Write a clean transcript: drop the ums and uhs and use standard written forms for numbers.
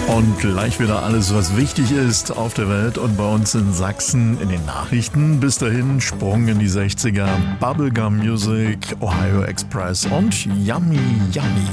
Und gleich wieder alles, was wichtig ist auf der Welt und bei uns in Sachsen in den Nachrichten. Bis dahin Sprung in die 60er, Bubblegum Music, Ohio Express und Yummy Yummy.